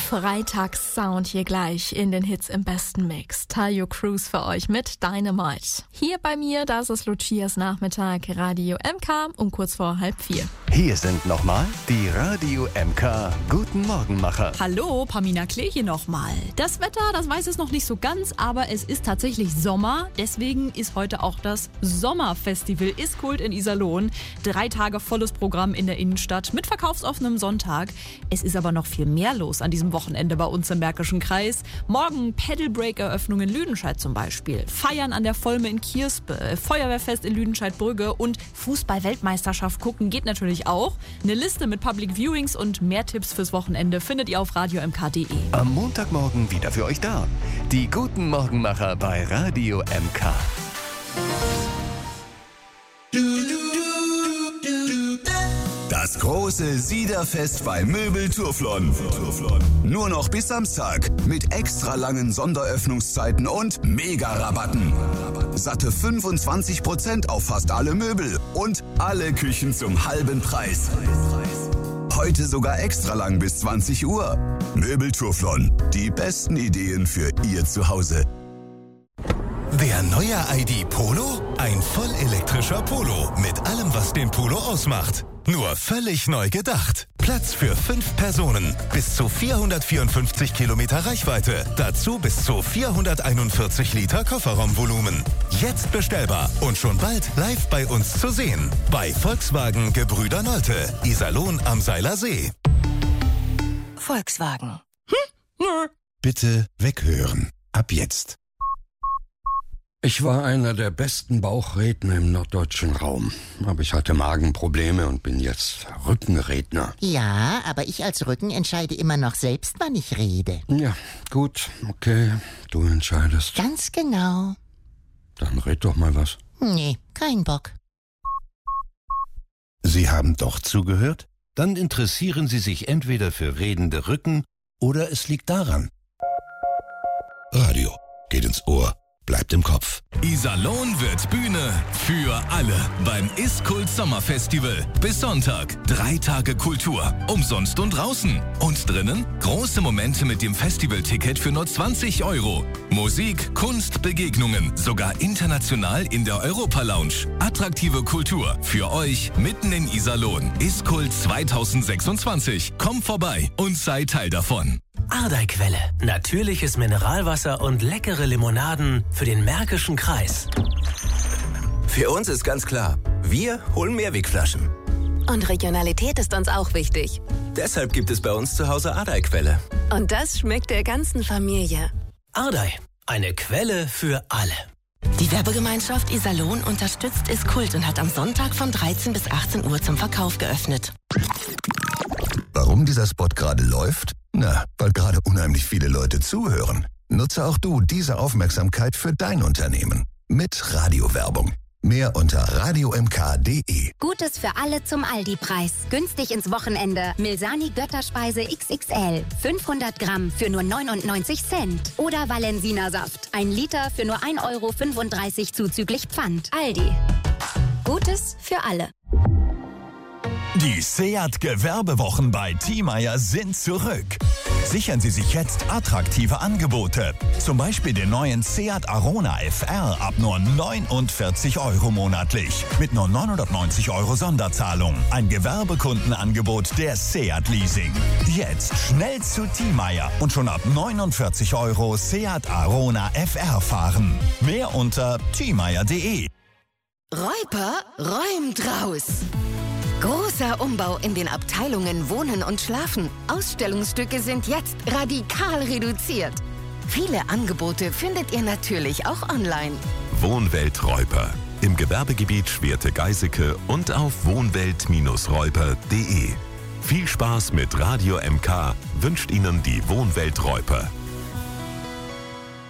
Freitagssound hier gleich in den Hits im besten Mix. Tayo Cruz für euch mit Dynamite. Hier bei mir, das ist Lucias Nachmittag, Radio MK um kurz vor 3:30. Hier sind nochmal die Radio MK Guten Morgenmacher. Hallo, Pamina Klee hier nochmal. Das Wetter, das weiß es noch nicht so ganz, aber es ist tatsächlich Sommer. Deswegen ist heute auch das Sommerfestival Ist-Kult in Iserlohn. 3 Tage volles Programm in der Innenstadt mit verkaufsoffenem Sonntag. Es ist aber noch viel mehr los an diesem Wochenende bei uns im Märkischen Kreis. Morgen Pedalbreak-Eröffnung in Lüdenscheid zum Beispiel. Feiern an der Volme in Kierspe, Feuerwehrfest in Lüdenscheid-Brügge und Fußball-Weltmeisterschaft gucken geht natürlich auch. Eine Liste mit Public Viewings und mehr Tipps fürs Wochenende findet ihr auf radiomk.de. Am Montagmorgen wieder für euch da. Die Guten Morgenmacher bei Radio MK. Das große Siederfest bei Möbel Turflon. Nur noch bis Samstag mit extra langen Sonderöffnungszeiten und Mega-Rabatten. Satte 25% auf fast alle Möbel und alle Küchen zum halben Preis. Heute sogar extra lang bis 20 Uhr. Möbel Turflon. Die besten Ideen für Ihr Zuhause. Der neue ID Polo? Ein vollelektrischer Polo mit allem, was den Polo ausmacht. Nur völlig neu gedacht. Platz für 5 Personen. Bis zu 454 Kilometer Reichweite. Dazu bis zu 441 Liter Kofferraumvolumen. Jetzt bestellbar und schon bald live bei uns zu sehen. Bei Volkswagen Gebrüder Nolte. Iserlohn am Seiler See. Volkswagen. Bitte weghören. Ab jetzt. Ich war einer der besten Bauchredner im norddeutschen Raum. Aber ich hatte Magenprobleme und bin jetzt Rückenredner. Ja, aber ich als Rücken entscheide immer noch selbst, wann ich rede. Ja, gut, okay. Du entscheidest. Ganz genau. Dann red doch mal was. Nee, kein Bock. Sie haben doch zugehört? Dann interessieren Sie sich entweder für redende Rücken oder es liegt daran. Radio geht ins Ohr. Bleibt im Kopf. Iserlohn wird Bühne für alle beim Ist-Kult Sommerfestival. Bis Sonntag 3 Tage Kultur, umsonst und draußen. Und drinnen große Momente mit dem Festivalticket für nur 20 €. Musik, Kunst, Begegnungen, sogar international in der Europa-Lounge. Attraktive Kultur für euch mitten in Iserlohn. Ist-Kult 2026. Komm vorbei und sei Teil davon. Ardeiquelle. Natürliches Mineralwasser und leckere Limonaden für den Märkischen Kreis. Für uns ist ganz klar, wir holen Mehrwegflaschen. Und Regionalität ist uns auch wichtig. Deshalb gibt es bei uns zu Hause Ardeiquelle. Und das schmeckt der ganzen Familie. Ardei, eine Quelle für alle. Die Werbegemeinschaft Iserlohn unterstützt Ist-Kult und hat am Sonntag von 13 bis 18 Uhr zum Verkauf geöffnet. Warum dieser Spot gerade läuft? Na, weil gerade unheimlich viele Leute zuhören. Nutze auch du diese Aufmerksamkeit für dein Unternehmen. Mit Radiowerbung. Mehr unter radiomk.de. Gutes für alle zum Aldi-Preis. Günstig ins Wochenende. Milsani Götterspeise XXL. 500 Gramm für nur 99 Cent. Oder Valensina Saft. 1 Liter für nur 1,35 € zuzüglich Pfand. Aldi. Gutes für alle. Die Seat Gewerbewochen bei Thiemeyer sind zurück. Sichern Sie sich jetzt attraktive Angebote. Zum Beispiel den neuen Seat Arona FR ab nur 49 € monatlich. Mit nur 990 € Sonderzahlung. Ein Gewerbekundenangebot der Seat Leasing. Jetzt schnell zu Thiemeyer und schon ab 49 € Seat Arona FR fahren. Mehr unter thiemeyer.de. Reuper räumt raus. Großer Umbau in den Abteilungen Wohnen und Schlafen. Ausstellungsstücke sind jetzt radikal reduziert. Viele Angebote findet ihr natürlich auch online. Wohnwelt Reuper. Im Gewerbegebiet Schwerte-Geiseke und auf wohnwelt-reuper.de. Viel Spaß mit Radio MK wünscht Ihnen die Wohnwelt Reuper.